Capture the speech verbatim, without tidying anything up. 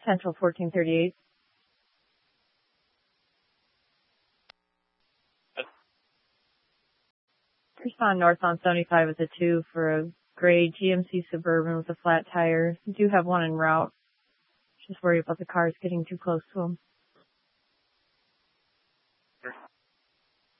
Central fourteen thirty-eight. Respond north on seventy-five with a two for a gray G M C Suburban with a flat tire. You do have one en route. Just worry about the cars getting too close to them.